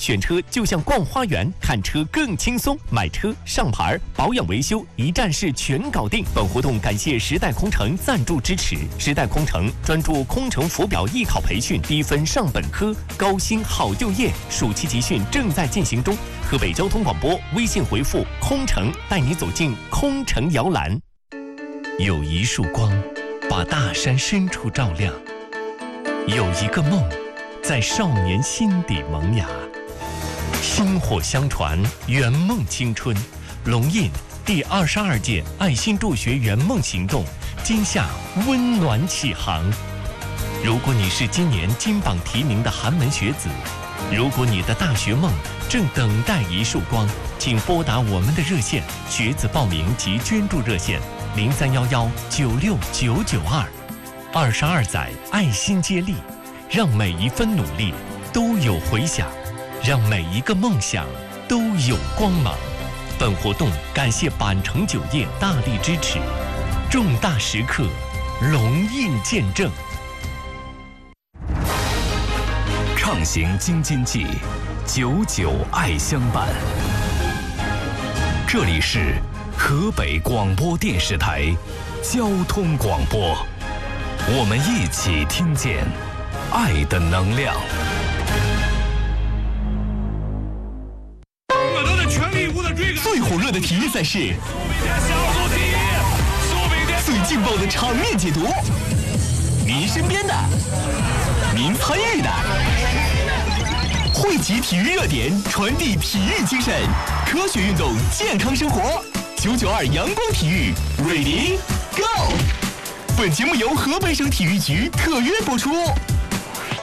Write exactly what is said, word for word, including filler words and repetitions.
选车就像逛花园，看车更轻松，买车、上牌、保养维修一站式全搞定。本活动感谢时代空乘赞助支持。时代空乘专注空乘浮表艺考培训，低分上本科，高薪好就业。暑期集训正在进行中。河北交通广播微信回复“空乘”，带你走进空乘摇篮。有一束光，把大山深处照亮；有一个梦，在少年心底萌芽。薪火相传，圆梦青春。龙印第二十二届爱心助学圆梦行动今夏温暖启航。如果你是今年金榜题名的寒门学子，如果你的大学梦正等待一束光，请拨打我们的热线学子报名及捐助热线零三幺幺九六九九二。二十二载爱心接力，让每一分努力都有回响，让每一个梦想都有光芒。本活动感谢板城酒业大力支持，重大时刻，龙印见证。 畅行京津冀，久久爱相伴。这里是河北广播电视台交通广播，我们一起听见爱的能量。 最火热的体育赛事，最劲爆的场面解读，您身边的，您参与的，汇集体育热点，传递体育精神，科学运动，健康生活。九九二阳光体育 ，Ready Go！ 本节目由河北省体育局特约播出。